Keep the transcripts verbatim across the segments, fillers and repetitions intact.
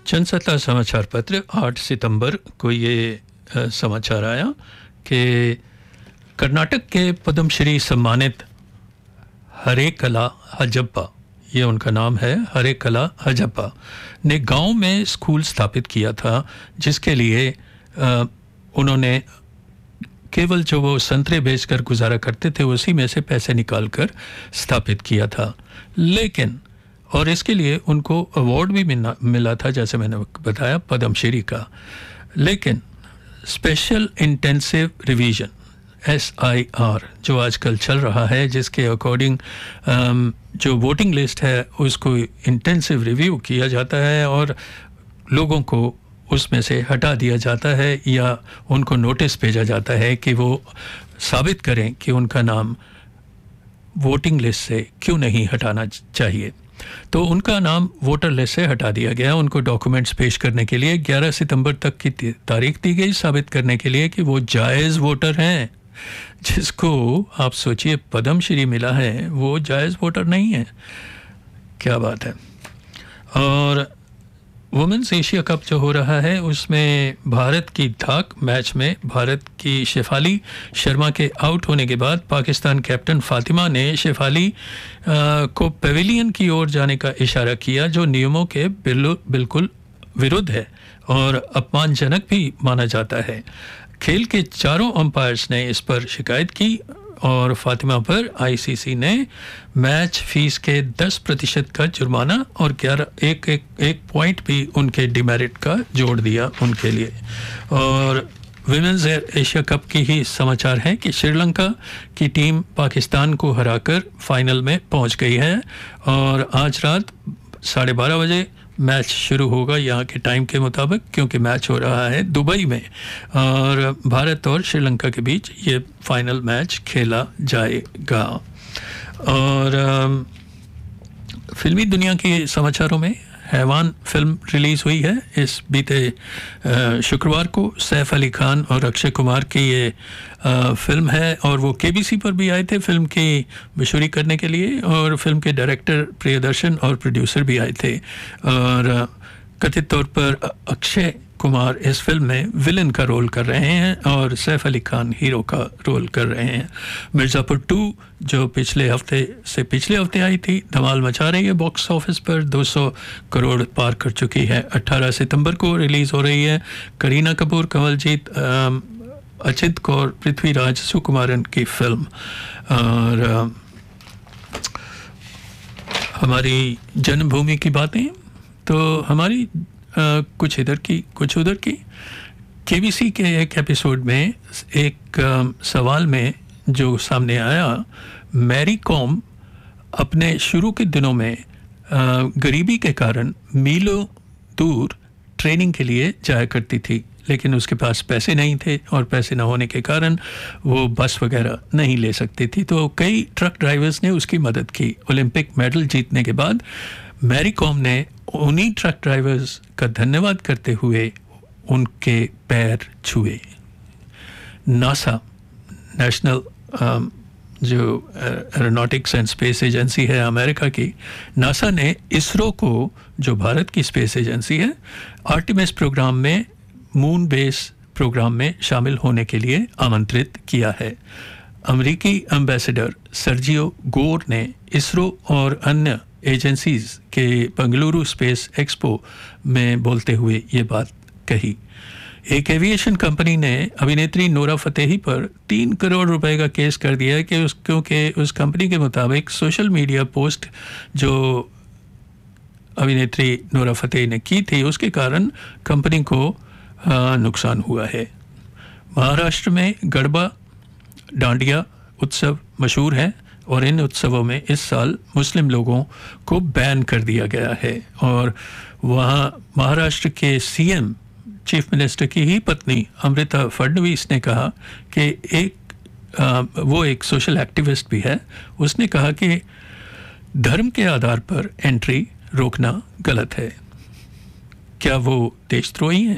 जनसत्ता समाचार पत्र आठ सितंबर को ये आ, समाचार आया कि कर्नाटक के पद्मश्री सम्मानित हरे कला हजप्पा, ये उनका नाम है, हरे कला हजप्पा ने गांव में स्कूल स्थापित किया था, जिसके लिए आ, उन्होंने केवल जो वो संतरे बेचकर गुजारा करते थे उसी में से पैसे निकालकर स्थापित किया था। लेकिन और इसके लिए उनको अवार्ड भी मिला मिला था, जैसे मैंने बताया, पद्मश्री का। लेकिन special intensive revision S I R जो आजकल चल रहा है, जिसके अकॉर्डिंग जो वोटिंग लिस्ट है उसको इंटेंसिव रिव्यू किया जाता है और लोगों को उसमें से हटा दिया जाता है या उनको नोटिस भेजा जाता है कि वो साबित करें कि उनका नाम वोटिंग लिस्ट से क्यों नहीं हटाना चाहिए। तो उनका नाम वोटर लिस्ट से हटा दिया गया। उनको डॉक्यूमेंट्स पेश करने के लिए ग्यारह सितंबर तक की तारीख दी गई, साबित करने के लिए कि वो जायज़ वोटर हैं। जिसको आप सोचिए पद्मश्री मिला है, वो जायज़ वोटर नहीं है। क्या बात है। और वुमेन्स एशिया कप जो हो रहा है उसमें भारत की धाक मैच में भारत की शेफाली शर्मा के आउट होने के बाद पाकिस्तान कैप्टन फातिमा ने शेफाली को पवेलियन की ओर जाने का इशारा किया, जो नियमों के बिल्कुल विरुद्ध है और अपमानजनक भी माना जाता है। खेल के चारों अंपायर्स ने इस पर शिकायत की और फातिमा पर आईसीसी ने मैच फीस के दस प्रतिशत का जुर्माना और ग्यारह एक एक एक पॉइंट भी उनके डिमेरिट का जोड़ दिया उनके लिए। और विमेंस एशिया कप की ही समाचार है कि श्रीलंका की टीम पाकिस्तान को हराकर फाइनल में पहुंच गई है और आज रात साढ़े बारह बजे मैच शुरू होगा यहाँ के टाइम के मुताबिक, क्योंकि मैच हो रहा है दुबई में और भारत और श्रीलंका के बीच ये फाइनल मैच खेला जाएगा। और फिल्मी दुनिया के समाचारों में हैवान फिल्म रिलीज़ हुई है इस बीते शुक्रवार को। सैफ अली खान और अक्षय कुमार की ये फिल्म है और वो केबीसी पर भी आए थे फिल्म की मशहूरी करने के लिए, और फिल्म के डायरेक्टर प्रियदर्शन और प्रोड्यूसर भी आए थे। और कथित तौर पर अक्षय कुमार इस फिल्म में विलन का रोल कर रहे हैं और सैफ अली खान हीरो का रोल कर रहे हैं। मिर्ज़ापुर टू जो पिछले हफ्ते से पिछले हफ्ते आई थी, धमाल मचा रही है बॉक्स ऑफिस पर, दो सौ करोड़ पार कर चुकी है। अठारह सितंबर को रिलीज़ हो रही है। करीना कपूर, कमलजीत, अचित कौर, पृथ्वीराज सुकुमारन की फिल्म। और हमारी जन्मभूमि की बातें तो हमारी Uh, कुछ इधर की कुछ उधर की। केबीसी के एक एपिसोड में एक uh, सवाल में जो सामने आया, मैरी कॉम अपने शुरू के दिनों में uh, गरीबी के कारण मीलों दूर ट्रेनिंग के लिए जाया करती थी, लेकिन उसके पास पैसे नहीं थे और पैसे न होने के कारण वो बस वगैरह नहीं ले सकती थी। तो कई ट्रक ड्राइवर्स ने उसकी मदद की। ओलंपिक मेडल जीतने के बाद मैरी कॉम ने उन्हीं ट्रक ड्राइवर्स का धन्यवाद करते हुए उनके पैर छुए। नासा, नेशनल जो एरोनॉटिक्स एंड स्पेस एजेंसी है अमेरिका की, नासा ने इसरो को, जो भारत की स्पेस एजेंसी है, आर्टेमिस प्रोग्राम में मून बेस प्रोग्राम में शामिल होने के लिए आमंत्रित किया है। अमेरिकी एम्बेसडर सर्जियो गोर ने इसरो और अन्य एजेंसीज के बेंगलुरु स्पेस एक्सपो में बोलते हुए ये बात कही। एक एविएशन कंपनी ने अभिनेत्री नोरा फतेही पर तीन करोड़ रुपए का केस कर दिया है कि उस क्योंकि उस कंपनी के मुताबिक सोशल मीडिया पोस्ट जो अभिनेत्री नोरा फतेही ने की थी उसके कारण कंपनी को आ, नुकसान हुआ है। महाराष्ट्र में गरबा डांडिया उत्सव मशहूर है और इन उत्सवों में इस साल मुस्लिम लोगों को बैन कर दिया गया है। और वहाँ महाराष्ट्र के सीएम, चीफ मिनिस्टर की ही पत्नी अमृता फडणवीस ने कहा कि एक आ, वो एक सोशल एक्टिविस्ट भी है, उसने कहा कि धर्म के आधार पर एंट्री रोकना गलत है। क्या वो देशद्रोही हैं?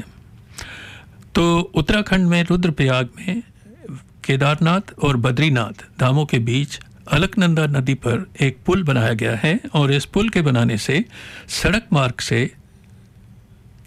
तो उत्तराखंड में रुद्रप्रयाग में केदारनाथ और बद्रीनाथ धामों के बीच अलकनंदा नदी पर एक पुल बनाया गया है और इस पुल के बनाने से सड़क मार्ग से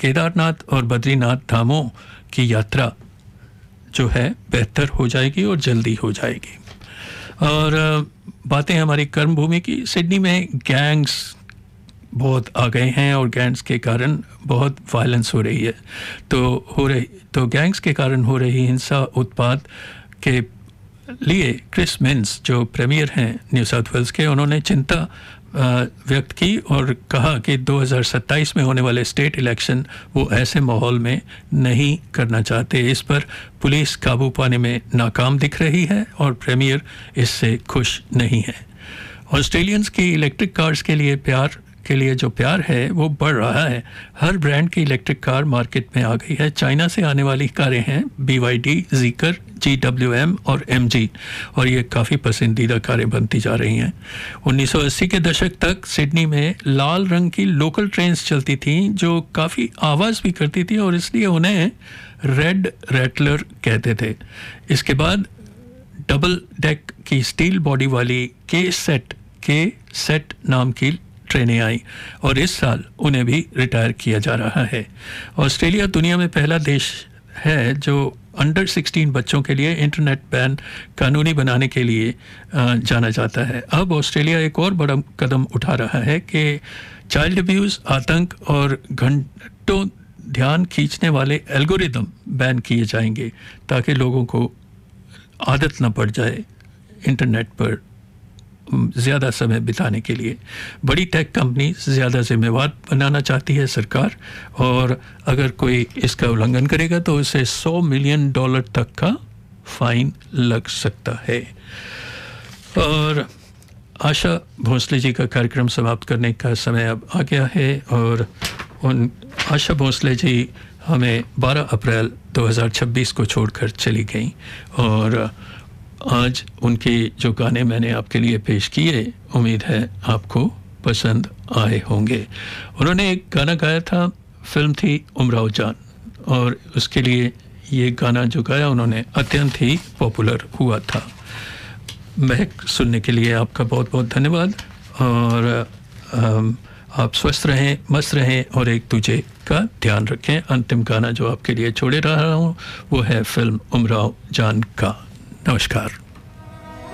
केदारनाथ और बद्रीनाथ धामों की यात्रा जो है बेहतर हो जाएगी और जल्दी हो जाएगी। और बातें हमारी कर्म भूमि की। सिडनी में गैंग्स बहुत आ गए हैं और गैंग्स के कारण बहुत वायलेंस हो रही है। तो हो रही तो गैंग्स के कारण हो रही हिंसा उत्पात के लिए क्रिस मिन्स जो प्रीमियर हैं न्यू साउथ वेल्स के, उन्होंने चिंता व्यक्त की और कहा कि दो हज़ार सत्ताईस में होने वाले स्टेट इलेक्शन वो ऐसे माहौल में नहीं करना चाहते। इस पर पुलिस काबू पाने में नाकाम दिख रही है और प्रीमियर इससे खुश नहीं है। ऑस्ट्रेलियंस की इलेक्ट्रिक कार्स के लिए प्यार के लिए जो प्यार है वो बढ़ रहा है। हर ब्रांड की इलेक्ट्रिक कार मार्केट में आ गई है। चाइना से आने वाली कारें हैं बी वाई डी, जीकर, जी डब्ल्यू एम और एम जी, और ये काफ़ी पसंदीदा कारें बनती जा रही हैं। उन्नीस सौ अस्सी के दशक तक सिडनी में लाल रंग की लोकल ट्रेन्स चलती थीं जो काफ़ी आवाज़ भी करती थी और इसलिए उन्हें रेड रैटलर कहते थे। इसके बाद डबल डेक की स्टील बॉडी वाली के सेट के सेट नाम की ट्रेनें आई और इस साल उन्हें भी रिटायर किया जा रहा है। ऑस्ट्रेलिया दुनिया में पहला देश है जो अंडर सिक्सटीन बच्चों के लिए इंटरनेट बैन कानूनी बनाने के लिए जाना जाता है। अब ऑस्ट्रेलिया एक और बड़ा कदम उठा रहा है कि चाइल्ड अब्यूज़, आतंक और घंटों ध्यान खींचने वाले एल्गोरिदम बैन किए जाएंगे ताकि लोगों को आदत न पड़ जाए इंटरनेट पर ज़्यादा समय बिताने के लिए। बड़ी टेक कंपनी ज़्यादा जिम्मेवार बनाना चाहती है सरकार, और अगर कोई इसका उल्लंघन करेगा तो उसे सौ मिलियन डॉलर तक का फाइन लग सकता है। और आशा भोसले जी का कार्यक्रम समाप्त करने का समय अब आ गया है और उन आशा भोसले जी हमें बारह अप्रैल दो हज़ार छब्बीस को छोड़कर चली गई और आज उनके जो गाने मैंने आपके लिए पेश किए उम्मीद है आपको पसंद आए होंगे। उन्होंने एक गाना गाया था, फिल्म थी उमराव जान, और उसके लिए ये गाना जो गाया उन्होंने अत्यंत ही पॉपुलर हुआ था। महक सुनने के लिए आपका बहुत बहुत धन्यवाद और आप स्वस्थ रहें, मस्त रहें और एक दूसरे का ध्यान रखें। अंतिम गाना जो आपके लिए छोड़े रहा हूँ वो है फिल्म उमराव जान का। नमस्कार।